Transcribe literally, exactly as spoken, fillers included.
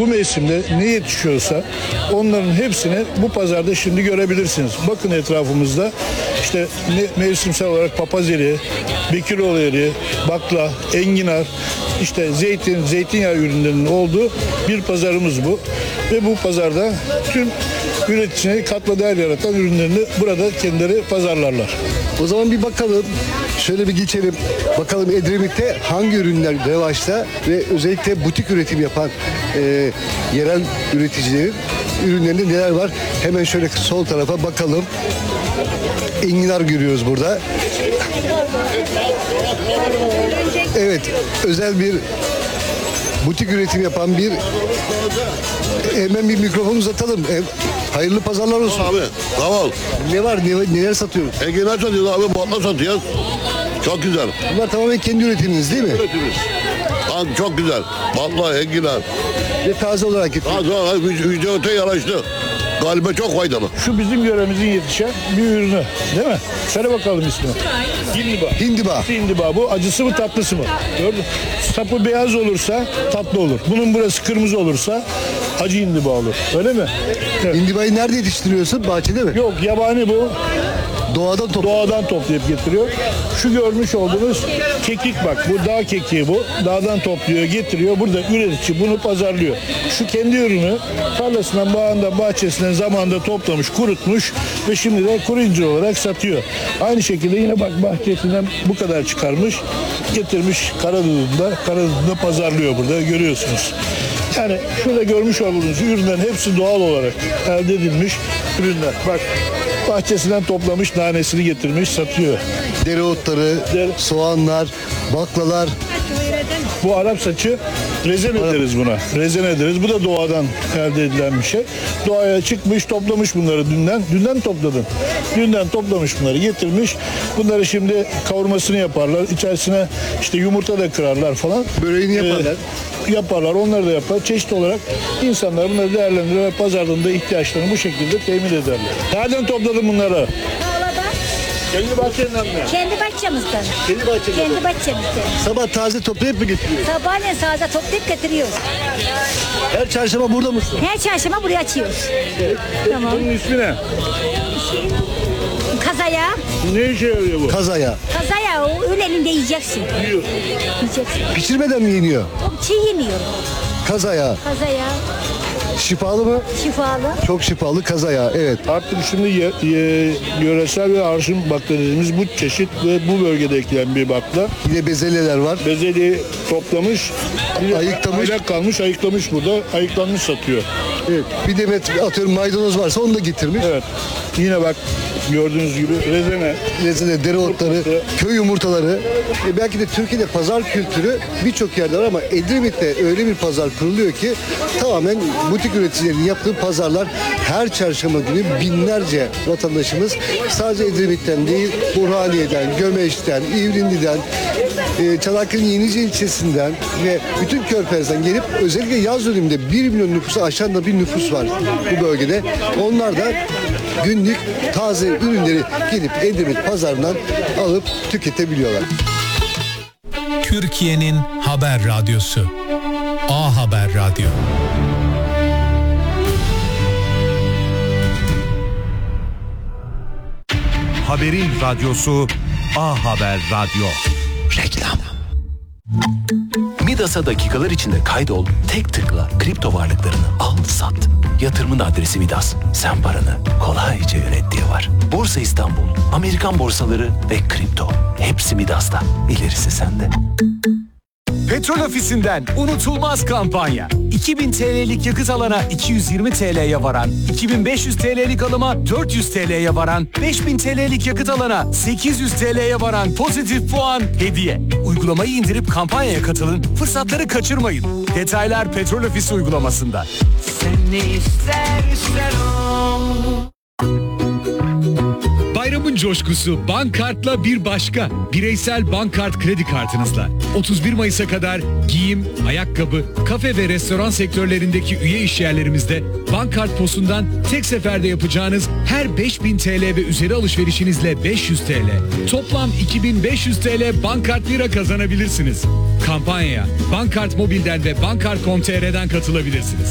bu mevsimde ne yetişiyorsa onların hepsini bu pazarda şimdi görebilirsiniz. Bakın etrafımızda işte ne, mevsimsel olarak papaz eriği, bekiroğlu eriği, bakla, enginar, işte zeytin, zeytinyağı ürünlerinin olduğu bir pazarımız bu. Ve bu pazarda tüm üreticine katma değer yaratan ürünlerini burada kendileri pazarlarlar. O zaman bir bakalım, şöyle bir geçelim. Bakalım Edremit'te hangi ürünler revaçta ve özellikle butik üretim yapan e, yerel üreticilerin ürünlerinde neler var? Hemen şöyle sol tarafa bakalım. Enginar görüyoruz burada. Evet, özel bir butik üretim yapan bir hemen bir mikrofon uzatalım. E, hayırlı pazarlar olsun. Abi tamam. Ne var, ne, neler satıyoruz? Enginar satıyoruz abi, batla satıyoruz. Çok güzel. Bunlar tamamen kendi üretiminiz değil mi? Üretimiz. Abi çok güzel. Batla, enginar. Ve taze olarak getiriyor. Daha sonra vücuda yaraştı. Galiba çok faydalı. Şu bizim yöremizin yetişen bir ürünü, değil mi? Söyle bakalım ismini. Hindiba. Hindiba. Hindiba bu. Acısı mı tatlısı mı? Gördün mü? Sapı beyaz olursa tatlı olur. Bunun burası kırmızı olursa acı hindiba olur. Öyle mi? Evet. Hindibayı nerede yetiştiriyorsun? Bahçede mi? Yok, yabani bu. Doğadan toplu. Doğadan toplayıp getiriyor. Şu görmüş olduğunuz kekik bak. Bu dağ kekiği bu. Dağdan topluyor, getiriyor. Burada üretici bunu pazarlıyor. Şu kendi ürünü tarlasından, bağından, bahçesinden zamanında toplamış, kurutmuş ve şimdi de kuru incir olarak satıyor. Aynı şekilde yine bak bahçesinden bu kadar çıkarmış, getirmiş Karadudum'da. Karadudum'da pazarlıyor burada. Görüyorsunuz. Yani şurada görmüş olduğunuz ürünlerin hepsi doğal olarak elde edilmiş ürünler. Bak bahçesinden toplamış, nanesini getirmiş, satıyor. Dereotları, Dere- soğanlar, baklalar. Bu Arap saçı rezen ederiz buna. Rezen ederiz. Bu da doğadan elde edilen bir şey. Doğaya çıkmış, toplamış bunları dünden. Dünden topladın. Dünden toplamış bunları, getirmiş. Bunları şimdi kavurmasını yaparlar. İçerisine işte yumurta da kırarlar falan. Böreğini yaparlar. Ee, yaparlar. Onları da yapar. Çeşit olarak insanlar bunları değerlendirir ve pazardan da ihtiyaçlarını bu şekilde temin ederler. Nereden topladın bunları? Dağlardan, Kendi bahçenden mi? kendi bahçemizden. Kendi bahçede. Kendi bahçemizden. Sabah taze toplayıp mı getiriyor? Sabahleyin sahada toplayıp getiriyoruz. Her çarşamba burada mısın? Her çarşamba buraya açıyoruz. Tamam. Bunun ismi ne? Kazaya, Ne işe yarıyor bu? Kazaya. kazaya o öyle elinde yiyeceksin. Yiyor. Yiyeceksin. Pişirmeden mi yeniyor? O çiğ yemiyor. Kazaya. Kazaya, Şifalı mı? şifalı. Çok şifalı kazaya. Evet. Artık şimdi ye, ye- yöresel ve arşın bakla dediğimiz bu çeşit ve bu bölgede ekilen bir bakla. Yine bezelyeler var. Bezelyeyi toplamış, bir de Ayıklamış. aylak kalmış, ayıklamış burada, ayıklanmış satıyor. Evet. Bir demet atıyorum maydanoz varsa onu da getirmiş. Evet. Yine bak gördüğünüz gibi rezene. Rezene, dereotları, köy yumurtaları. E belki de Türkiye'de pazar kültürü birçok yerde var ama Edremit'te öyle bir pazar kuruluyor ki tamamen butik üreticilerin yaptığı pazarlar. Her çarşamba günü binlerce vatandaşımız sadece Edremit'ten değil, Burhaniye'den, Gömeç'ten, İvrindi'den, e, Çanakkale'nin Yenice ilçesinden ve bütün Körfez'den gelip özellikle yaz döneminde bir milyon nüfusu aşan da bir nüfus var bu bölgede. Onlar da günlük taze ürünleri gelip Edremit pazarından alıp tüketebiliyorlar. Türkiye'nin haber radyosu A Haber Radyo. Haberin radyosu A Haber Radyo. Reklam. Midas'a dakikalar içinde kaydol, tek tıkla kripto varlıklarını al, sat. Yatırımın adresi Midas. Sen paranı kolayca yönet diye var. Borsa İstanbul, Amerikan borsaları ve kripto. Hepsi Midas'ta. İlerisi sende. Petrol Ofisi'nden unutulmaz kampanya. iki bin T L'lik yakıt alana iki yüz yirmi T L'ye varan, iki bin beş yüz T L'lik alıma dört yüz T L'ye varan, beş bin T L'lik yakıt alana sekiz yüz T L'ye varan pozitif puan hediye. Uygulamayı indirip kampanyaya katılın, fırsatları kaçırmayın. Detaylar Petrol Ofisi uygulamasında. Sen ne istersen ol. Bayramın coşkusu Bankart'la bir başka. Bireysel Bankart kredi kartınızla. otuz bir Mayıs'a kadar giyim, ayakkabı, kafe ve restoran sektörlerindeki üye işyerlerimizde Bankart posundan tek seferde yapacağınız her beş bin T L ve üzeri alışverişinizle beş yüz T L. Toplam iki bin beş yüz T L Bankart lira kazanabilirsiniz. Kampanyaya Bankart Mobil'den ve bankart nokta com nokta tr'den katılabilirsiniz.